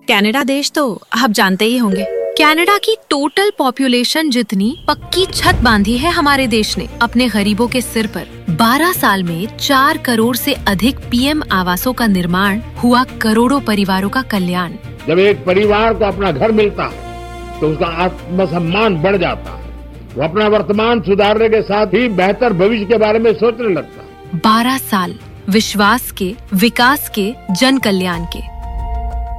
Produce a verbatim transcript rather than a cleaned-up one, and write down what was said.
Canada देश तो आप जानते ही होंगे। कनाडा की टोटल पॉपुलेशन जितनी पक्की छत बांधी है हमारे देश ने अपने गरीबों के सिर पर। बारह साल में चार करोड़ से अधिक पीएम आवासों का निर्माण हुआ, करोड़ों परिवारों का कल्याण। जब एक परिवार को अपना घर मिलता है तो उसका आत्मसम्मान बढ़ जाता है। वो अपना वर्तमान सुधारने के साथ ही बेहतर भविष्य के बारे में सोचने लगता है। बारह साल विश्वास के, विकास के, जन कल्याण के।